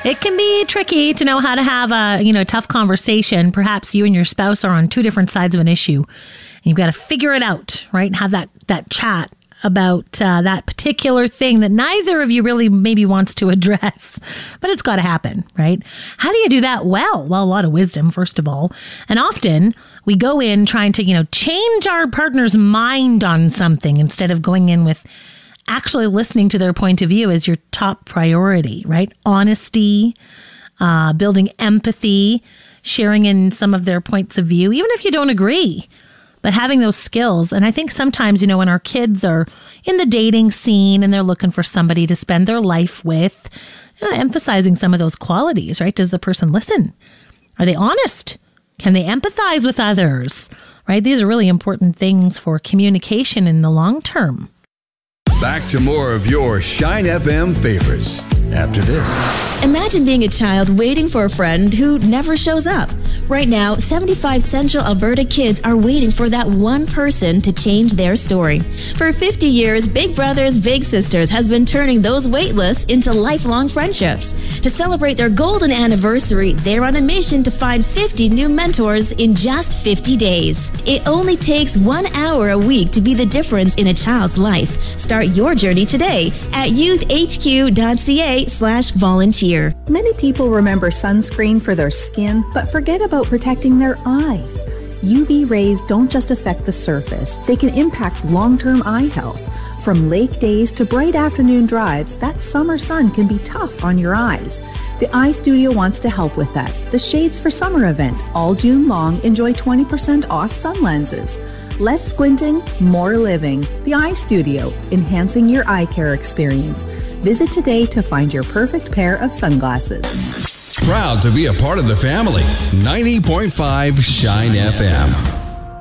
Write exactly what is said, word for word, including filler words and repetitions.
It can be tricky to know how to have a, you know, tough conversation. Perhaps you and your spouse are on two different sides of an issue. And you've got to figure it out, right? And have that, that chat about uh, that particular thing that neither of you really maybe wants to address, but it's got to happen, right? How do you do that well? Well, a lot of wisdom, first of all. And often we go in trying to, you know, change our partner's mind on something instead of going in with actually listening to their point of view as your top priority, right? Honesty, uh, building empathy, sharing in some of their points of view, even if you don't agree. But having those skills, and I think sometimes, you know, when our kids are in the dating scene and they're looking for somebody to spend their life with, you know, emphasizing some of those qualities, right? Does the person listen? Are they honest? Can they empathize with others, right? These are really important things for communication in the long term. Back to more of your Shine F M favorites after this. Imagine being a child waiting for a friend who never shows up. Right now, seventy-five Central Alberta kids are waiting for that one person to change their story. For fifty years, Big Brothers Big Sisters has been turning those wait lists into lifelong friendships. To celebrate their golden anniversary, they're on a mission to find fifty new mentors in just fifty days. It only takes one hour a week to be the difference in a child's life. Start your journey today at youthhq.ca slash volunteer. Many people remember sunscreen for their skin, but forget about protecting their eyes. U V rays don't just affect the surface, they can impact long-term eye health. From lake days to bright afternoon drives, that summer sun can be tough on your eyes. The Eye Studio wants to help with that. The Shades for Summer event, all June long, enjoy twenty percent off sun lenses. Less squinting, more living. The Eye Studio, enhancing your eye care experience. Visit today to find your perfect pair of sunglasses. Proud to be a part of the family. ninety point five Shine F M.